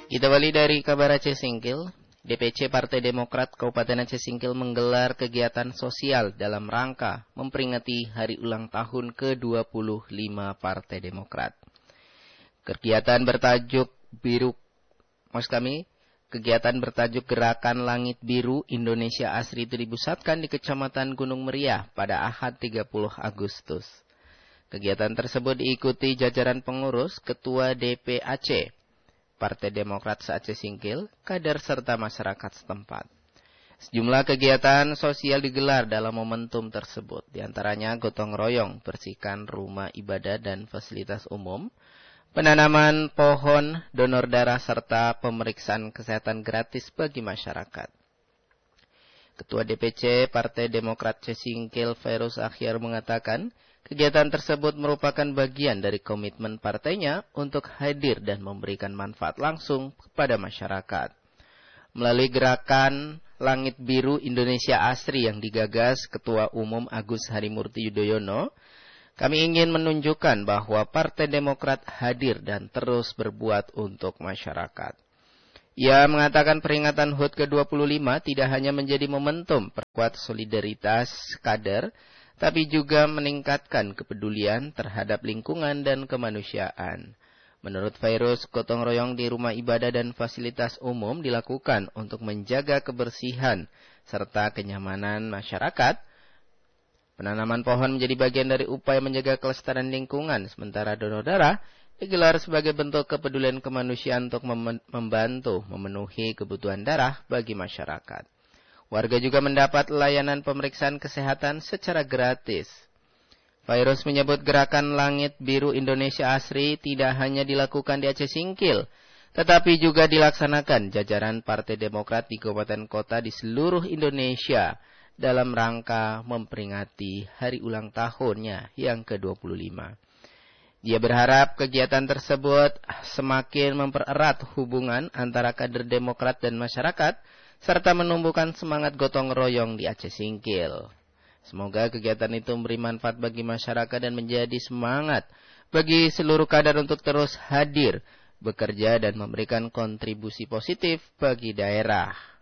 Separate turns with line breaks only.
Kita balik dari kabar Aceh Singkil. DPC Partai Demokrat Kabupaten Aceh Singkil menggelar kegiatan sosial dalam rangka memperingati hari ulang tahun ke-25 Partai Demokrat. Kegiatan bertajuk Gerakan Langit Biru Indonesia Asri itu dipusatkan di Kecamatan Gunung Meriah pada Ahad 30 Agustus. Kegiatan tersebut diikuti jajaran pengurus, Ketua DP Aceh, Partai Demokrat se-Aceh Singkil, kader serta masyarakat setempat. Sejumlah kegiatan sosial digelar dalam momentum tersebut, diantaranya gotong royong, bersihkan rumah ibadah dan fasilitas umum, penanaman pohon, donor darah, serta pemeriksaan kesehatan gratis bagi masyarakat. Ketua DPC Partai Demokrat Aceh Singkil, Fairuz Akhyar, mengatakan, kegiatan tersebut merupakan bagian dari komitmen partainya untuk hadir dan memberikan manfaat langsung kepada masyarakat. Melalui gerakan Langit Biru Indonesia Asri yang digagas Ketua Umum Agus Harimurti Yudhoyono, kami ingin menunjukkan bahwa Partai Demokrat hadir dan terus berbuat untuk masyarakat. Ia mengatakan peringatan HUT ke-25 tidak hanya menjadi momentum perkuat solidaritas kader, tapi juga meningkatkan kepedulian terhadap lingkungan dan kemanusiaan. Menurut Fairuz, gotong royong di rumah ibadah dan fasilitas umum dilakukan untuk menjaga kebersihan serta kenyamanan masyarakat. Penanaman pohon menjadi bagian dari upaya menjaga kelestarian lingkungan, sementara donor darah digelar sebagai bentuk kepedulian kemanusiaan untuk membantu memenuhi kebutuhan darah bagi masyarakat. Warga juga mendapat layanan pemeriksaan kesehatan secara gratis. Fairuz menyebut gerakan Langit Biru Indonesia Asri tidak hanya dilakukan di Aceh Singkil, tetapi juga dilaksanakan jajaran Partai Demokrat di kabupaten kota di seluruh Indonesia dalam rangka memperingati hari ulang tahunnya yang ke-25. Dia berharap kegiatan tersebut semakin mempererat hubungan antara kader Demokrat dan masyarakat, serta menumbuhkan semangat gotong royong di Aceh Singkil. Semoga kegiatan itu memberi manfaat bagi masyarakat dan menjadi semangat bagi seluruh kader untuk terus hadir, bekerja dan memberikan kontribusi positif bagi daerah.